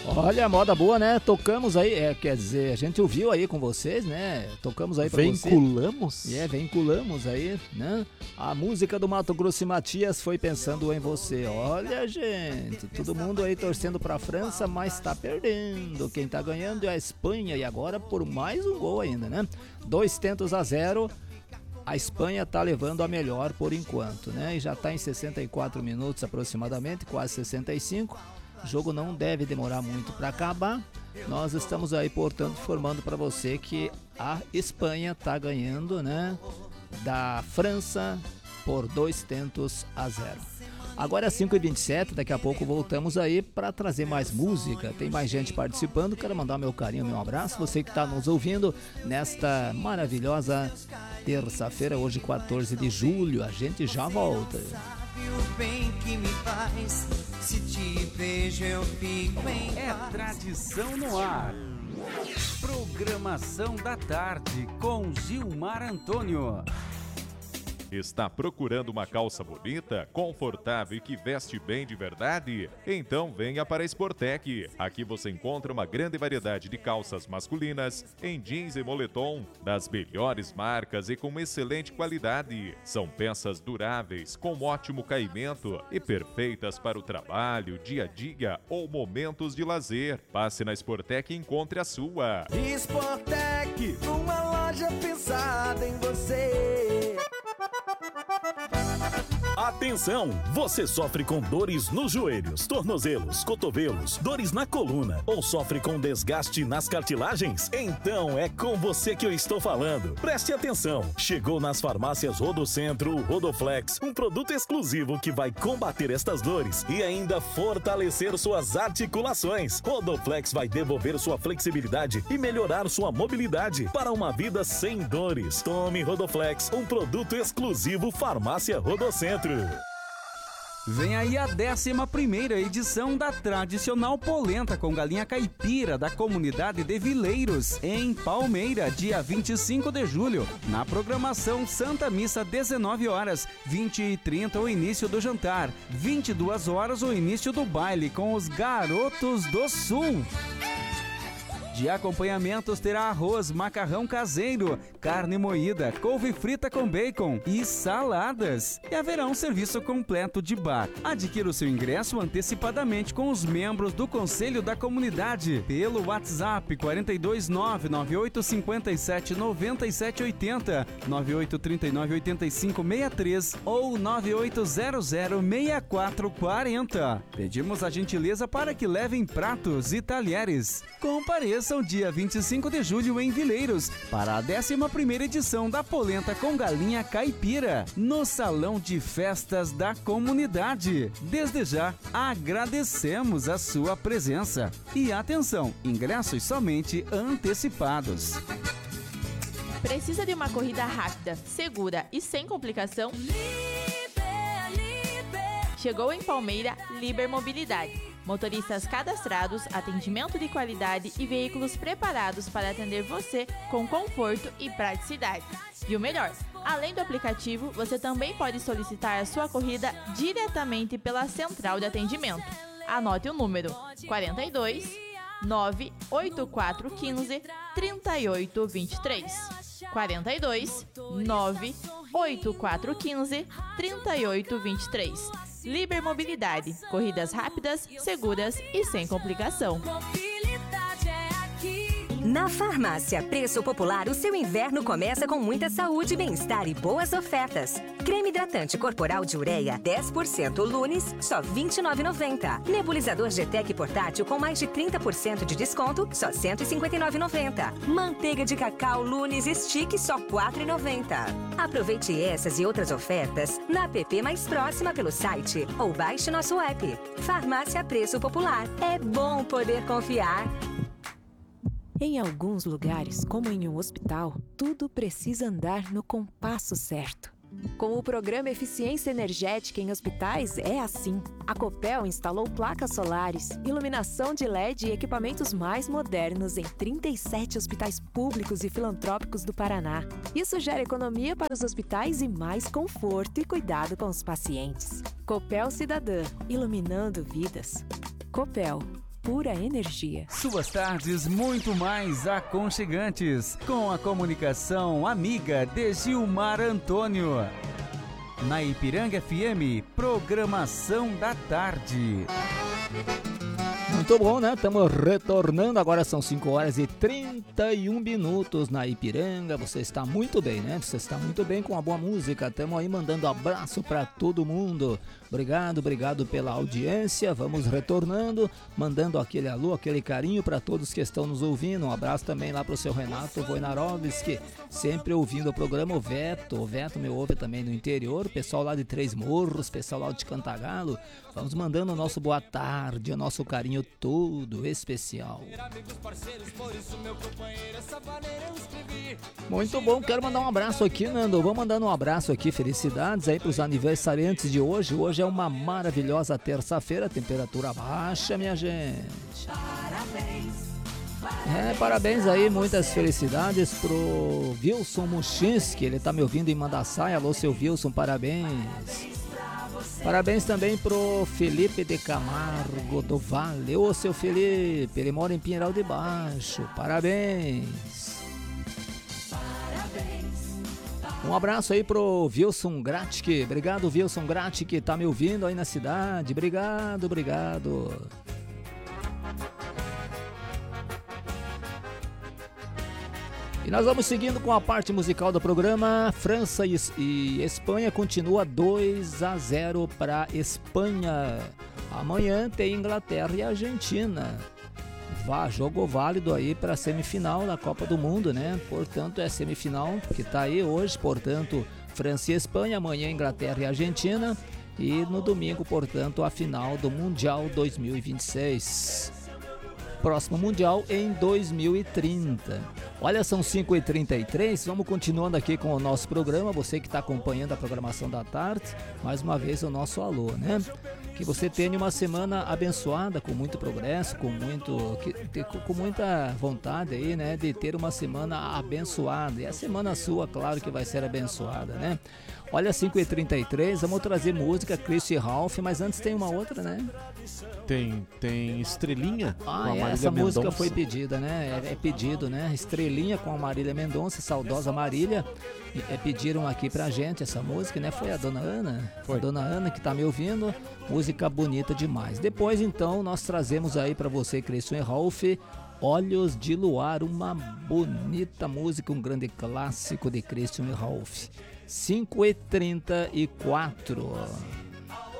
Olha, moda boa, né? Tocamos aí, quer dizer, a gente ouviu aí com vocês, né? Tocamos aí pra Vinculamos? você. Vinculamos aí, né? A música do Mato Grosso e Matias foi pensando em você. Olha, gente, todo mundo aí torcendo pra França, mas tá perdendo. Quem tá ganhando é a Espanha e agora por mais um gol ainda, né? 2-0. A Espanha tá levando a melhor por enquanto, né? E já tá em 64 minutos aproximadamente, quase 65. O jogo não deve demorar muito para acabar. Nós estamos aí, portanto, informando para você que a Espanha tá ganhando, né, da França por 2-0. Agora é 5h27, daqui a pouco voltamos aí para trazer mais música. Tem mais gente participando, quero mandar meu carinho, meu abraço. Você que está nos ouvindo nesta maravilhosa terça-feira, hoje 14 de julho, a gente já volta. O bem que me faz, se te vejo eu fico em paz. É tradição no ar. Programação da tarde com Gilmar Antônio. Está procurando uma calça bonita, confortável e que veste bem de verdade? Então venha para a Sportec. Aqui você encontra uma grande variedade de calças masculinas, em jeans e moletom, das melhores marcas e com excelente qualidade. São peças duráveis, com ótimo caimento e perfeitas para o trabalho, dia a dia ou momentos de lazer. Passe na Sportec e encontre a sua. Sportec, uma loja pensada em você. Atenção! Você sofre com dores nos joelhos, tornozelos, cotovelos, dores na coluna ou sofre com desgaste nas cartilagens? Então é com você que eu estou falando. Preste atenção! Chegou nas farmácias Rodocentro o Rodoflex, um produto exclusivo que vai combater estas dores e ainda fortalecer suas articulações. Rodoflex vai devolver sua flexibilidade e melhorar sua mobilidade para uma vida sem dores. Tome Rodoflex, um produto exclusivo Farmácia Rodocentro. Vem aí a 11ª edição da tradicional polenta com galinha caipira da comunidade de Vileiros, em Palmeira, dia 25 de julho. Na programação Santa Missa, 19 horas, 20h30 o início do jantar, 22 horas o início do baile com os Garotos do Sul. De acompanhamentos terá arroz, macarrão caseiro, carne moída, couve frita com bacon e saladas. E haverá um serviço completo de bar. Adquira o seu ingresso antecipadamente com os membros do Conselho da Comunidade pelo WhatsApp 429-9857-9780, 9839-8563 ou 9800-6440. Pedimos a gentileza para que levem pratos e talheres. Compareçam dia 25 de julho em Vileiros para a 11ª edição da polenta com galinha caipira no Salão de Festas da Comunidade. Desde já, agradecemos a sua presença. E atenção, ingressos somente antecipados. Precisa de uma corrida rápida, segura e sem complicação? Chegou em Palmeira Liber Mobilidade. Motoristas cadastrados, atendimento de qualidade e veículos preparados para atender você com conforto e praticidade. E o melhor, além do aplicativo, você também pode solicitar a sua corrida diretamente pela central de atendimento. Anote o número 42 98415 3823. 42 98415 3823. Liber Mobilidade, corridas rápidas, seguras e sem complicação. Na Farmácia Preço Popular, o seu inverno começa com muita saúde, bem-estar e boas ofertas. Creme hidratante corporal de ureia, 10% Lunes, só R$ 29,90. Nebulizador GTEC portátil com mais de 30% de desconto, só R$ 159,90. Manteiga de cacau Lunes Stick, só R$ 4,90. Aproveite essas e outras ofertas na app mais próxima pelo site ou baixe nosso app. Farmácia Preço Popular. É bom poder confiar. Em alguns lugares, como em um hospital, tudo precisa andar no compasso certo. Com o programa Eficiência Energética em Hospitais, é assim. A Copel instalou placas solares, iluminação de LED e equipamentos mais modernos em 37 hospitais públicos e filantrópicos do Paraná. Isso gera economia para os hospitais e mais conforto e cuidado com os pacientes. Copel Cidadã, iluminando vidas. Copel. pura energia. Suas tardes muito mais aconchegantes, com a comunicação amiga de Gilmar Antônio. Na Ipiranga FM, programação da tarde. Muito bom, né? Estamos retornando, agora são 5h31 na Ipiranga. Você está muito bem, né? Você está muito bem com a boa música. Estamos aí mandando abraço para todo mundo. Obrigado pela audiência. Vamos retornando, mandando aquele alô, aquele carinho para todos que estão nos ouvindo. Um abraço também lá para o seu Renato Wojnarowski, sempre ouvindo o programa. O Veto me ouve também no interior. Pessoal lá de Três Morros, pessoal lá de Cantagalo. Vamos mandando o nosso boa tarde, o nosso carinho todo especial. Muito bom, quero mandar um abraço aqui, Nando. Vou mandando um abraço aqui, felicidades aí para os aniversariantes de hoje. Hoje é uma maravilhosa terça-feira, temperatura baixa, minha gente. Parabéns aí, muitas felicidades pro Wilson Muchinski, ele tá me ouvindo em Mandaçaia. Alô, seu Wilson, parabéns. Parabéns também pro Felipe de Camargo do Vale. Ô, seu Felipe, ele mora em Pinheiral de Baixo. Parabéns. Um abraço aí pro Wilson Gratke. Obrigado, Wilson Gratke, tá me ouvindo aí na cidade. Obrigado. E nós vamos seguindo com a parte musical do programa. França e Espanha continua 2-0 para Espanha. Amanhã tem Inglaterra e Argentina. Jogo válido aí para a semifinal da Copa do Mundo, né? Portanto, é semifinal que está aí hoje. Portanto, França e Espanha. Amanhã, Inglaterra e Argentina. E no domingo, portanto, a final do Mundial 2026. Próximo Mundial em 2030. Olha, são 5h33, vamos continuando aqui com o nosso programa. Você que está acompanhando a programação da tarde, mais uma vez o nosso alô, né? Que você tenha uma semana abençoada, com muito progresso, com muita vontade aí, né? De ter uma semana abençoada. E a semana sua, claro que vai ser abençoada, né? Olha, 5h33, vamos trazer música, Christian Ralph, mas antes tem uma outra, né? Tem Estrelinha com a Marília essa música Mendonça. foi pedida, né? É pedido, né? Estrelinha com a Marília Mendonça, saudosa Marília. Pediram aqui pra gente essa música, né? Foi a Dona Ana. Foi. A Dona Ana que tá me ouvindo. Música bonita demais. Depois, então, nós trazemos aí pra você, Christian Ralph, Olhos de Luar, uma bonita música, um grande clássico de Christian Ralph. 5h34.